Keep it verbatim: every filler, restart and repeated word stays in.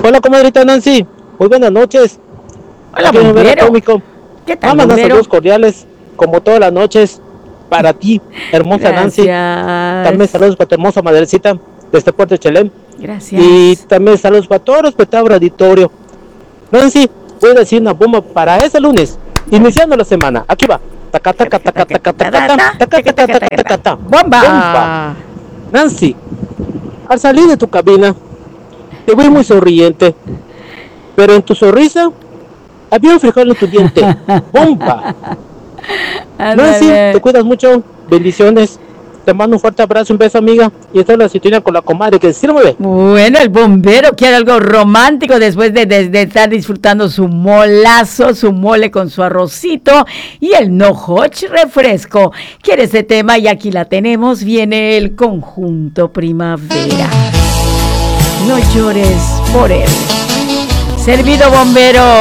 Hola, comadrita Nancy. Muy buenas noches. Hola, Aquí en Bombero bombero. Atómico. ¿Qué tal, Vámonos, bombero? saludos cordiales, como todas las noches, para ti, hermosa Nancy. También Gracias. saludos para tu hermosa madrecita de este puerto de Chelem. Gracias. Y también saludos para todo el respetable auditorio. Nancy, voy a decir una bomba para este lunes, iniciando la semana. Aquí va. Taca, taca, taca, taca, taca, taca, taca, taca, taca, taca, taca. ¡Bomba! Bomba. Nancy, al salir de tu cabina, te vi muy sonriente, pero en tu sonrisa había un frijol en tu diente. ¡Bomba! Nancy, Ándale. te cuidas mucho. Bendiciones. Te mando un fuerte abrazo, un beso, amiga. Y esta es la sintonía con la comadre que sirve. Bueno, el bombero quiere algo romántico después de, de, de estar disfrutando su molazo, su mole con su arrocito y el no hoch refresco. Quiere ese tema y aquí la tenemos. Viene el conjunto primavera. No llores por él. Servido, bombero.